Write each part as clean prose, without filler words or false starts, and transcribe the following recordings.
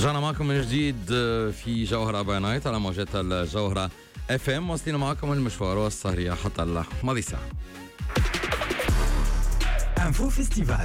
رجعنا معكم من جديد في جوهرة باي نايت على موجات الجوهرة اف ام. واصلين معكم المشوار والسهرية حتى الماضي ساعة. انفو فيستيفال.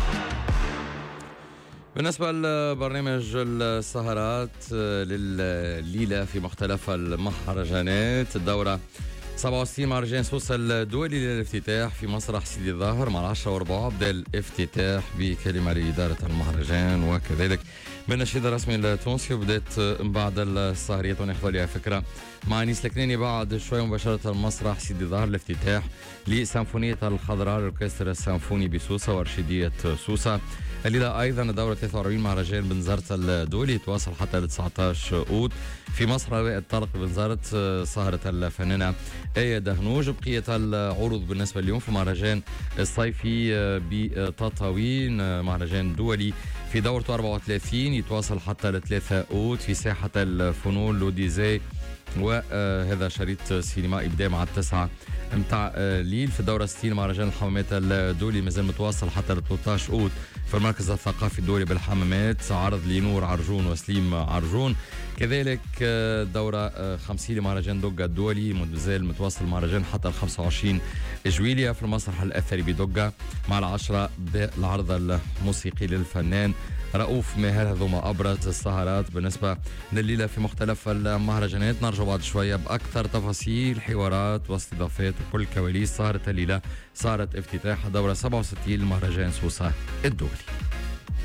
بالنسبة لبرنامج السهرات لليلة في مختلف المهرجانات، الدورة 67 مهرجان سوسة الدولي للافتتاح في مسرح سيدي الظاهر مع 10:04. بدأ الافتتاح بكلمة لإدارة المهرجان وكذلك بالنشيد الرسمي التونسي، وبدأت بعد السهرية وناخذ عليها فكرة مع انيس الكناني بعد شوي مباشرة المسرح سيدي الظاهر الافتتاح لسيمفونية الخضراء الأوركسترا السيمفوني بسوسة وارشيدية سوسة. الليلة أيضا الدورة 43 مهرجان بنزرت الدولي يتواصل حتى ل 19 أوت في مسرح الطلق بنزرت سهرة الفنانة آية دهنوج. بقية العروض بالنسبة اليوم في مهرجان الصيفي بتطاوين، مهرجان دولي في دورته 34 يتواصل حتى ل 3 أوت في ساحة الفنون لوديزي، وهذا شريط سينمائي بداية مع 9 متاع ليل. في الدورة 60 مهرجان الحمامات الدولي مازال متواصل حتى ل 13 أوت في المركز الثقافي الدولي بالحمامات، عرض لنور عرجون وسليم عرجون. كذلك الدورة 50 لمهرجان دوغا الدولي مازال متواصل مهرجان حتى ل 25 جويليا في المسرح الأثري بدوغا مع 10 بالعرض الموسيقي للفنان رؤوف ماهر. هذوما أبرز السهرات بالنسبة لليلة في مختلف المهرجانات. نرجع بعد شوية بأكثر تفاصيل، حوارات واستضافات وكل كواليس سهرة الليلة، سهرة افتتاح الدورة 67 لمهرجان سوسة الدولي.